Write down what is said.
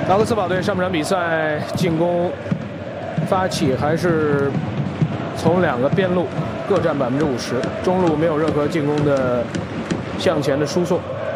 拉克斯堡队上半场比赛进攻发起还是从2个边路各占50%，中路没有任何进攻的向前的输送。